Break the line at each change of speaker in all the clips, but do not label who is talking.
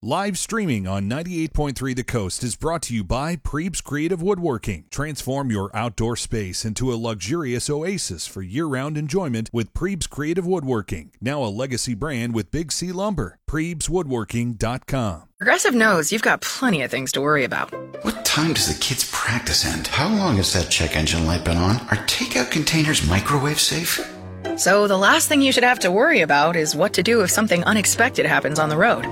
Live streaming on 98.3 The Coast is brought to you by Prebes Creative Woodworking. Transform your outdoor space into a luxurious oasis for year-round enjoyment with Prebes Creative Woodworking. Now a legacy brand with Big C Lumber. PrebesWoodworking.com.
Progressive knows you've got plenty of things to worry about.
What time does the kids' practice end? How long has that check engine light been on? Are takeout containers microwave safe?
So the last thing you should have to worry about is what to do if something unexpected happens on the road.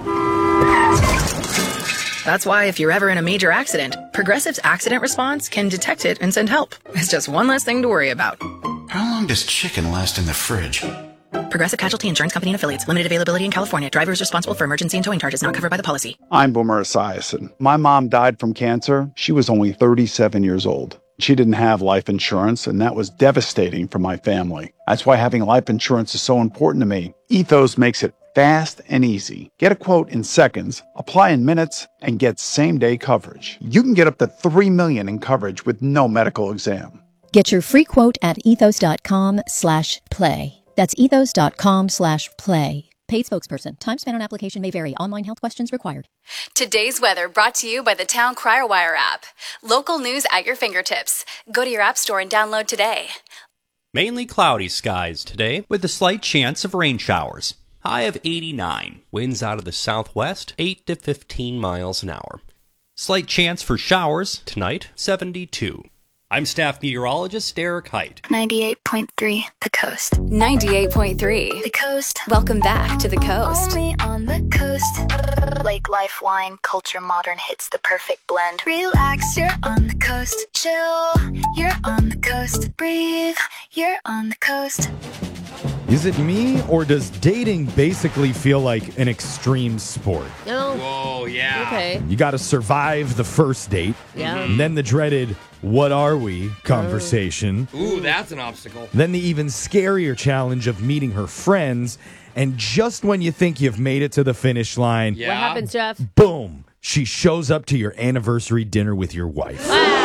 That's why if you're ever in a major accident, Progressive's accident response can detect it and send help. It's just one less thing to worry about.
How long does chicken last in the fridge?
Progressive Casualty Insurance Company and Affiliates. Limited availability in California. Driver is responsible for emergency and towing charges not covered by the policy.
I'm Boomer Esiason. My mom died from cancer. She was only 37 years old. She didn't have life insurance, and that was devastating for my family. That's why having life insurance is so important to me. Ethos makes it fast and easy. Get a quote in seconds, apply in minutes, and get same-day coverage. You can get up to $3 million in coverage with no medical exam.
Get your free quote at ethos.com/play. That's ethos.com/play. Paid spokesperson. Time spent on application may vary. Online health questions required.
Today's weather brought to you by the Town Crier Wire app. Local news at your fingertips. Go to your app store and download today.
Mainly cloudy skies today with a slight chance of rain showers. High of 89. Winds out of the southwest, 8 to 15 miles an hour. Slight chance for showers tonight, 72. I'm staff meteorologist Derek Height.
98.3 The Coast.
98.3
The Coast.
Welcome back to The Coast.
Only on the coast. Lake Life Wine, culture modern hits the perfect blend. Relax, you're on the coast. Chill, you're on the coast. Breathe, you're on the coast.
Is it me, or does dating basically feel like an extreme sport?
No.
Whoa, yeah.
Okay.
You got to survive the first date.
Yeah.
And then the dreaded, what are we conversation.
Ooh, that's an obstacle.
Then the even scarier challenge of meeting her friends. And just when you think you've made it to the finish line,
What happens, Jeff?
boom, she shows up to your anniversary dinner with your wife.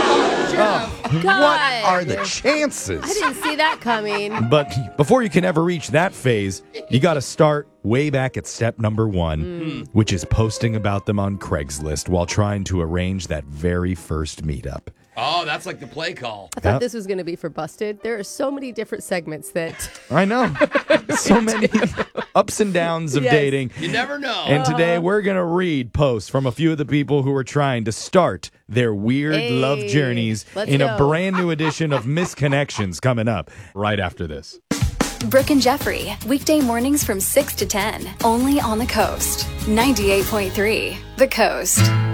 God.
What are the chances?
I didn't see that coming.
But before you can ever reach that phase, you got to start way back at step number one, which is posting about them on Craigslist while trying to arrange that very first meetup.
Oh, that's like the play call.
I thought this was going to be for Busted. There are so many different segments that...
I know. So many ups and downs of dating.
You never know.
And today we're going to read posts from a few of the people who are trying to start their weird love journeys in a brand new edition of Misconnections coming up right after this.
Brooke and Jeffrey, weekday mornings from 6 to 10, only on The Coast. 98.3 The Coast.